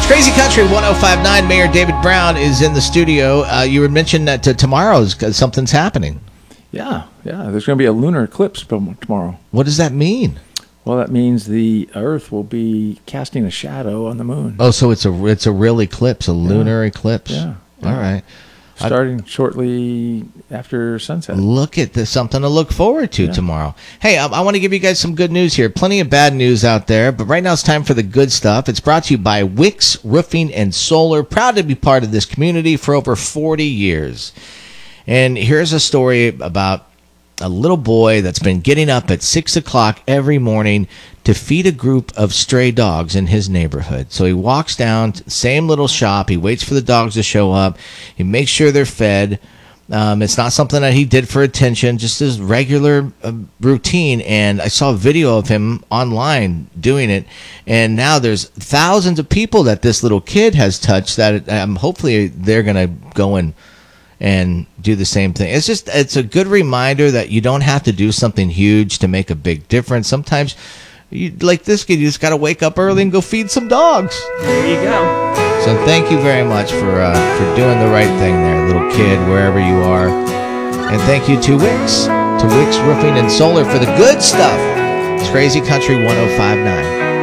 It's Crazy Country 105.9. Mayor David Brown is in the studio. You had mentioned that tomorrow's something's happening. Yeah. There's going to be a lunar eclipse tomorrow. What does that mean? Well, that means the Earth will be casting a shadow on the moon. Oh, so it's a real eclipse, a lunar eclipse. Yeah. All right. Starting shortly after sunset. Look at this, something to look forward to tomorrow. Hey, I want to give you guys some good news here. Plenty of bad news out there, but right now it's time for the good stuff. It's brought to you by Wicks Roofing and Solar. Proud to be part of this community for over 40 years. And here's a story about a little boy that's been getting up at 6 o'clock every morning to feed a group of stray dogs in his neighborhood. So he walks down to the same little shop. He waits for the dogs to show up. He makes sure they're fed. It's not something that he did for attention, just his regular routine. And I saw a video of him online doing it. And now there's thousands of people that this little kid has touched that hopefully they're going to go and do the same thing. It's a good reminder that you don't have to do something huge to make a big difference. Sometimes, like this kid, you just got to wake up early and go feed some dogs. There you go. So thank you very much for doing the right thing there, little kid, wherever you are. And thank you to Wicks Roofing and Solar for the good stuff. It's Crazy Country 105.9.